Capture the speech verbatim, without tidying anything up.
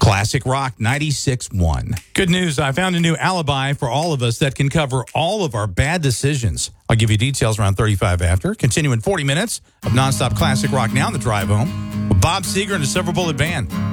Classic Rock ninety-six point one. Good news, I found a new alibi for all of us that can cover all of our bad decisions. I'll give you details around thirty-five after. Continue in forty minutes of nonstop classic rock now on the drive home with Bob Seger and the Silver Bullet Band.